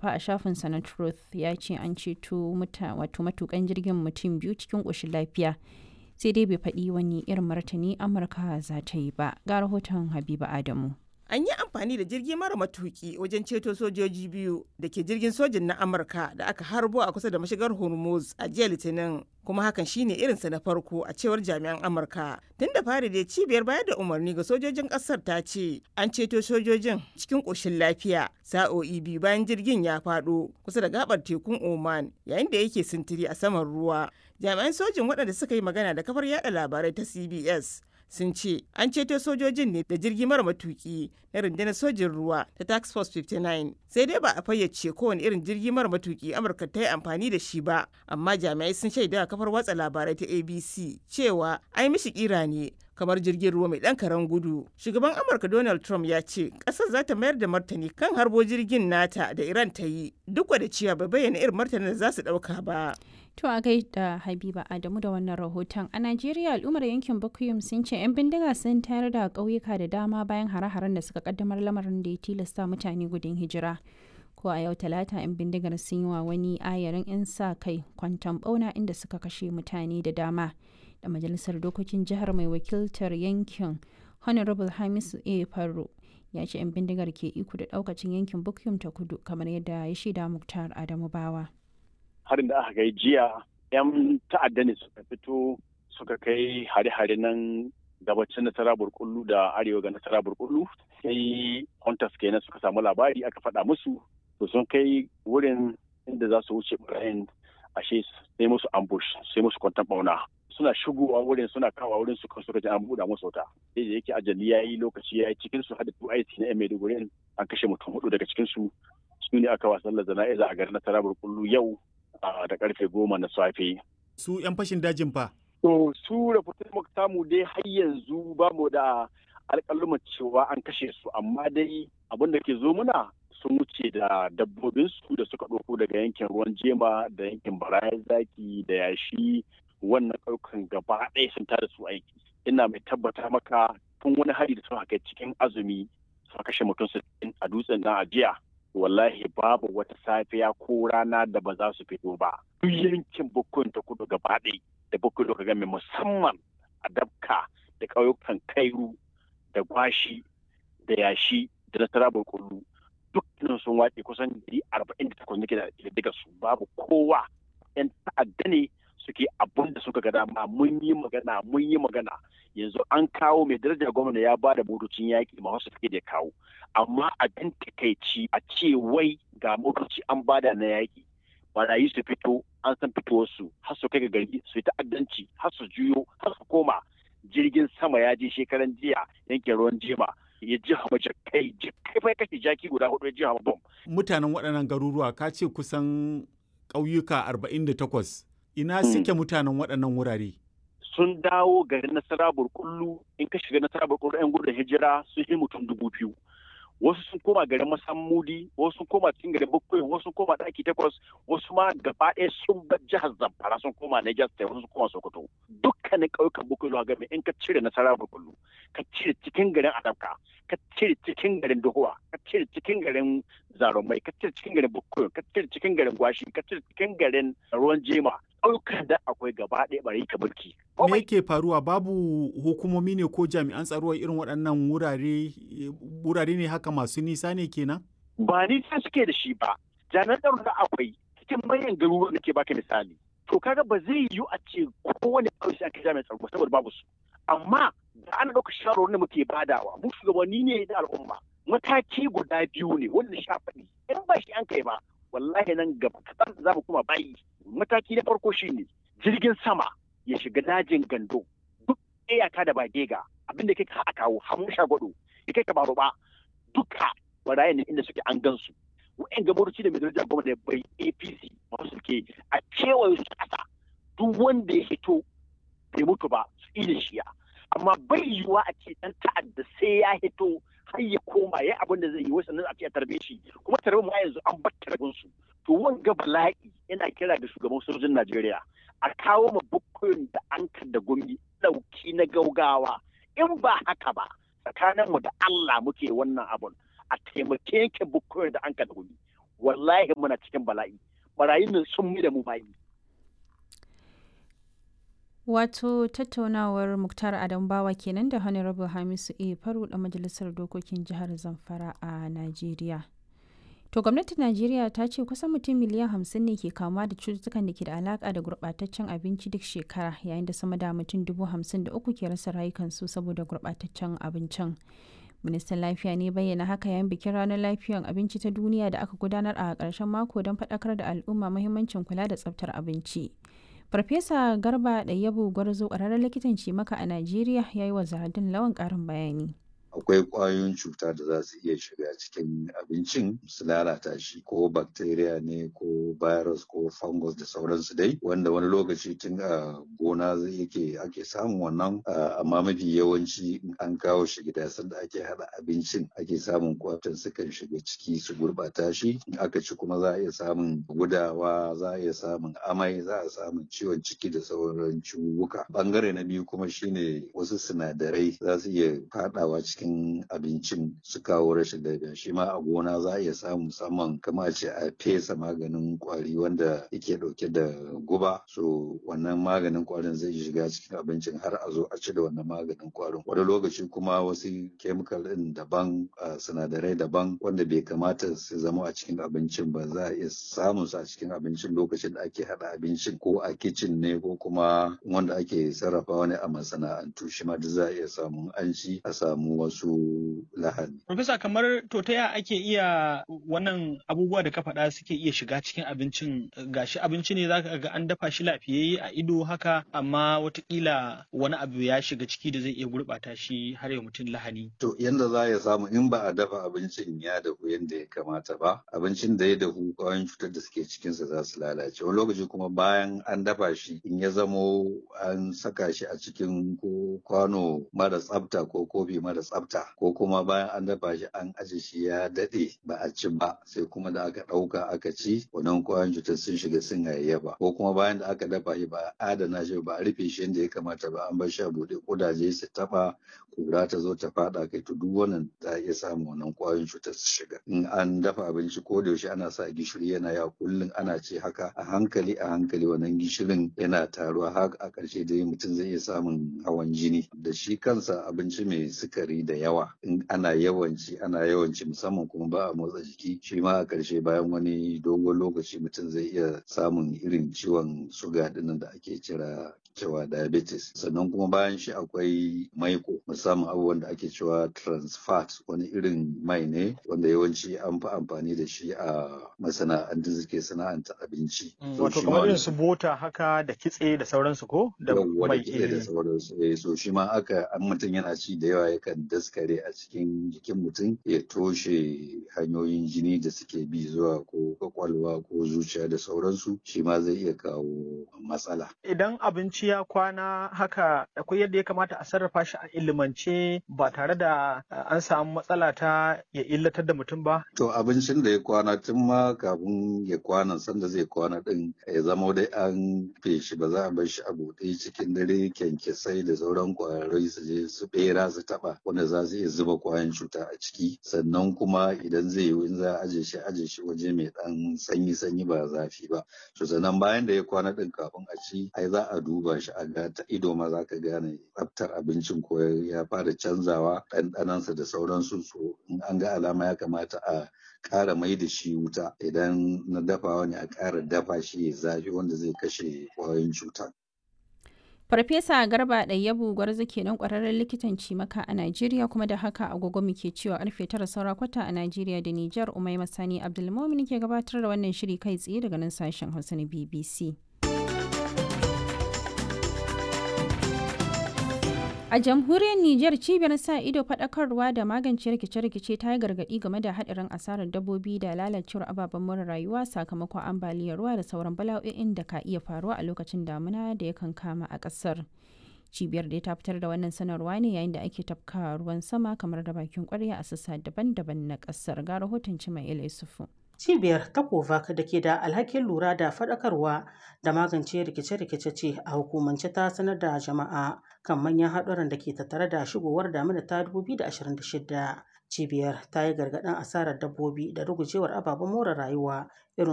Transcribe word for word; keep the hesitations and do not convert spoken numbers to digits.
wallafa a shafinsa na Truth ya ce an ceto wato matukan jirgin mutum biyu cikin ƙoshin lafiya. Sai dai bai faɗi wani irin martani Amurka za ta yi ba. Ga rahoton Habiba Adamu. An yi amfani da jirgi mara matuki wajen ceto sojoji biyu da ke jirgin sojin na Amurka da aka harbo a kusa da mashigar Hormuz a jiya Litinin, kuma hakan shine irinsa na farko a cewar jami'an Amurka. Tun da fari da cibiyar bayar da umarni ga sojojin ƙasar ta ce an ceto sojojin cikin ƙoshin lafiya sa'o'i biyu bayan jirgin ya faɗo kusa da gabar tekun Oman yayin da yake sintiri a saman ruwa. Jami'an sojin waɗanda suka yi magana da kafar yada labarai ta C B S sun ce an ceto sojojin ne da jirgi mara matuki na rundunar sojin ruwa ta task force fifty nine, sai dai ba a fayyace kowane irin jirgi mara matuki Amurka ta yi amfani da shi ba, amma jami'ai sun shaida a kafar watsa labarai ta A B C cewa ai mishi kira ne kamar jirgin ruwa mai ɗan karen gudu. Shugaban Amurka Donald Trump ya ce ƙasar za ta mayar da martani kan harbo jirgin nata da Iran ta yi, duk da cewa bai bayyana irin martanin da za su ɗauka ba. To a gaida Habiba Adamu da wannan rahoton. A Najeriya al'ummar yankin Bukuyum sun ce 'yan bindiga sun tayar da ƙauyuka da dama bayan hare-haren da suka kaddamar, lamarin da ya tilasta mutane gudun hijira. Ko a yau Talata 'yan bindigar sun yi wa wani ayarin 'yan sa kai kwanton bauna inda suka kashe mutane da dama. Da majalisar dokokin jihar mai wakiltar yankin Honorable Hamisu A. Farro ya ce 'yan bindigar ke iko da ɗaukacin yankin Bukuyum ta kudu kamar yadda ya shaida Muktar Adamu Bawa. Harin da aka kai jiya 'yan ta'adda ne suka fito suka kai hare-hare nan gabacin nasara burkullu da arewa ga nasara burkullu, sai hunters kenan suka samu labari aka faɗa musu, to sun kai wurin inda za su wuce barayin, ashe sai musu ambush sai musu kwantan bauna. Suna shigowa wurin suna kawo wurin su suka ji an buɗa musu wuta, sai da yake ajali ya yi lokaci ya yi cikin su hada two I C na yan Maiduguri an kashe mutum hudu daga cikin su su ne aka wasan jana'iza a garin nasara burkullu yau da karfe goma na safe. Su 'yan fashin dajin fa? To su rahoton muka samu dai har yanzu ba mu da alƙaluman cewa an kashe su, amma dai abin da ke zo muna sun wuce da dabbobinsu da suka ɗauko daga yankin ruwan jema da yankin barayan zaki da yashi, wannan ƙauyukan gaba ɗaya sun tada su aiki. Ina mai tabbata maka tun wani hari da suka kai cikin azumi suka kashe mutum sittin a dutsen nan a jiya. Wallahi babu wata safiya ko rana da ba za su fito ba. Duk yankin Bukuyum ta kudu gaba ɗaya da Bukuyum ka game musamman a Dabka da ƙauyukan Kairu da Gwashi da Yashi da Nasara Burkullu dukkanin sun wace kusan ɗari arba'in da takwas nake da daga su, babu kowa. 'Yan ta'adda ne suke abun da suka ga dama. Mun yi magana mun yi magana yanzu an kawo mai darajar gwamna ya ba da motocin yaƙi ma wasu take da kawo, amma abin takaici a ce wai ga motoci an bada na yaƙi barayi su fito an san fitowarsu har su kai ga gari su yi ta'addanci har su juyo har su koma. Jirgin sama ya je shekaran jiya yankin ruwan jema ya ji hama jakai jakai fa kashe jaki guda hudu ya ji hama bom. Mutanen waɗannan garuruwa ka ce kusan ƙauyuka arba'in da takwas, ina suke mutanen waɗannan wurare? Sun dawo garin Nasara Burkullu. In ka shiga Nasara Burkullu 'yan gudun hijira sun yi mutum dubu biyu. Wasu sun koma garin Masammudi, wasu sun koma cikin garin Bukuyum, wasu sun koma ɗaki takwas, wasu ma gaba ɗaya sun bar jihar Zamfara sun koma Niger State, wasu sun koma Sokoto. Dukkanin ƙauyukan Bukuyum game in ka cire Nasara Burkullu, ka cire cikin garin Adabka, ka cire cikin garin Dohuwa, ka cire cikin garin Zarumai, ka cire cikin garin Bukuyum, ka cire cikin garin Gwashi, ka cire cikin garin Ruwan Jema. Ƙauyukan da akwai gaba ɗaya bari ka burki. Me yake faruwa? Babu hukumomi ne ko jami'an tsaro irin waɗannan wurare? Wurare ne haka masu nisa ne kenan? Ba nisa suke da shi ba. Jami'an tsaro da akwai cikin manyan garuruwan da ke baka misali. To kaga ba zai yiwu a ce kowane ƙauye sai aka jami'an tsaro ba saboda babu su. Amma da ana ɗauka shawarwarin da muke badawa mu shugabanni ne da al'umma. Mataki guda biyu ne wanda sha faɗi. In ba shi an kai ba wallahi nan gaba kaɗan za mu kuma bayi. Mataki na farko shine jirgin sama ya shiga dajin Gando duk iyaka da Bagega abinda kai ka kawo hamu shagwado ya kai ka baro ba duka barayin inda suke an gansu. Wa'en gabaruci da mai daraja gwamnati bai A P C masu suke a kewaye su ƙasa duk wanda ya hito bai mutu ba su iya shiya, amma bai yiwuwa a ce ɗan ta'adda sai ya hito har ya koma ya abin da zai yi wasu nan a ce a tarbe shi, kuma tarbe mu yanzu an bar tarbin su. To wanga bala'i yana kira da shugaban sojojin Najeriya a kawo ma Bukuyum da Anka da Gumi ɗauki na gaugawa. In ba haka ba tsakanin mu da Allah muke wannan abun, a taimake yanke Bukuyum da Anka da Gumi. wallahi muna cikin bala'i. Barayin nan sun mu da mu bayi. Wato tattaunawar Muktar Adam Bawa kenan da Honorable Hamisu A. Faru da Majalisar Dokokin Jihar Zamfara a Najeriya. To gwamnatin Najeriya ta ce kusan mutum miliyan hamsin ne ke kamuwa da cututtukan da ke da alaka da gurɓataccen abinci duk shekara, yayin da sama da mutum dubu hamsin da uku ke rasa rayukansu saboda gurɓataccen abincin. Ministan Lafiya ne bayyana haka yayin bikin ranar lafiyar abinci ta duniya da aka gudanar a ƙarshen mako don faɗakar da al'umma muhimmancin kula da tsaftar abinci. Farfesa Garba Ɗayyabu Gwarzo, ƙwararren likitan cimaka a Najeriya, ya yi wa Zahardin Lawan ƙarin bayani. Akwai ƙwayoyin cuta da za su iya shiga cikin abincin su lalata shi, ko bacteria ne ko virus ko fungus da sauransu dai, wanda wani lokaci tun a gona yake ake samun wannan, amma mafi yawanci in an kawo shi gida sanda ake haɗa abincin ake samun kwatan sukan shiga ciki su gurɓata shi. In aka ci kuma za a iya samun gudawa, za a iya samun amai, za a samun ciwon ciki da sauran ciwuka. Bangare na biyu kuma shine wasu sinadarai za su iya faɗawa cikin abincin su kawo rashin lafiya. Shi ma a gona za a iya samu, musamman kama ce a fesa maganin kwari wanda yake dauke da guba, so wannan maganin kwarin zai shiga cikin abincin har a zo a ci da wannan maganin kwarin. Wani lokaci kuma wasu chemical din daban, sinadarai daban wanda bai kamata su zama a cikin abincin ba, za a iya samun su a cikin abincin lokacin da ake hada abincin, ko a kicin ne ko kuma wanda ake sarrafawa ne a masana'antu, shi ma duk za a iya samun an ci a samu wasu su lahani. Profesa, kamar to ta ya ake iya wannan abubuwa da ka faɗa suke iya shiga cikin abincin? Gashi abinci ne za ka ga an dafa shi lafiyayye a ido haka, amma watakila wani abu ya shiga ciki da zai iya gurɓata shi har ya mutum lahani. To yanda za ya samu in ba a dafa abincin ya dahu yanda ya kamata ba, abincin da ya dahu ƙwayoyin cutar da suke cikinsa za su lalace. Wani lokaci kuma bayan an dafa shi in ya zamo an saka shi a cikin ko kwano mara tsafta ko kofi mara tsafta, ko kuma bayan an dafa shi an aje shi ya daɗe ba a ci ba, sai kuma da aka ɗauka aka ci, wannan kwayoyin cutar sun shiga sun hayayyafa. Ko kuma bayan da aka dafa shi ba a adana shi ba a rufe shi yadda ya kamata ba, an bar shi a buɗe ƙudaje su taɓa, kura ta zo ta faɗa kai, to duk wannan za a iya samun wannan kwayoyin cutar su shiga. In an dafa abinci ko da yaushe ana sa gishiri yana yawa, kullum ana ce haka, a hankali a hankali wannan gishirin yana taruwa, har a ƙarshe dai mutum zai iya samun hawan jini. Da shi kansa abinci mai sukari da yawa in ana yawanci ana yawanci musamman kuma ba a motsa jiki, shi ma a ƙarshe bayan wani dogon lokaci mutum zai iya samun irin ciwon suga dinnan da ake kira cewa diabetes. Sannan kuma bayan shi akwai maiko, musamman abubuwan da ake cewa trans fat, wani irin mai ne wanda yawanci an fi amfani da shi a masana'antu suke sana'anta abinci. Wato kamar irin su bota haka da kitse da sauransu ko? Da mai kitse da sauransu. So shi ma aka an mutum yana ci da yawa yakan daskare a cikin jikin mutum, ya toshe hanyoyin jini da suke bi zuwa ko kwakwalwa ko zuciya da sauransu, shi ma zai iya kawo matsala. Idan abinci ya kwana haka, akwai yadda ya kamata a sarrafa shi a ilimance ba tare da an samu matsala ta ya illatar da mutum ba? To abincin da ya kwana tun ma kafin ya kwana, sanda zai kwana din ya zama dai an feshi, ba za a bar shi a buɗe cikin dare kyankyasai da sauran ƙwararrai su je su bera su taɓa, wanda za su iya zuba kwayan cuta a ciki. Sannan kuma idan zai yiwu in za a aje shi aje shi waje mai ɗan sanyi sanyi ba zafi ba. So sannan bayan da ya kwana din kafin a ci, ai za a duba shi a ga ta ido ma za ka gane tsaftar abincin ko ya fara canzawa, ɗanɗanansa da sauransu. So in an ga alama ya kamata a ƙara mai da shi wuta, idan na dafawa ne a ƙara dafa shi ya zafi wanda zai kashe kwayoyin cuta. Farfesa Garba Ɗayyabu Gwarzo kenan, ƙwararren likitan cimaka a Najeriya, kuma da haka agogo muke cewa karfe tara saura kwata a Najeriya da Nijar. Umaima Sani Abdulmumin ke gabatar da wannan shiri kai tsaye daga nan sashen Hausa na B B C. A jamhuriyar Nijar, cibiyar sa ido faɗakarwa da magance rikice-rikice ta yi gargaɗi game da haɗarin asarar dabbobi da lalacewar ababen more rayuwa sakamakon ambaliyar ruwa da sauran bala'o'in da ka iya faruwa a lokacin damuna da yakan kama a ƙasar. Cibiyar da ta fitar da wannan sanarwa ne yayin da ake tafka ruwan sama kamar da bakin ƙwarya a sassa daban-daban na ƙasar. Ga rahoton Cimail Isufu. Cibiyar ta Kovac da ke da alhakin lura da faɗakarwa da magance rikice-rikice ce a hukumance ta sanar da jama'a kan manyan haɗuran da ke tattare da shigowar damina ta dubu biyu da ashirin da shida. Cibiyar ta yi gargaɗin asarar dabbobi da rugujewar ababen more rayuwa irin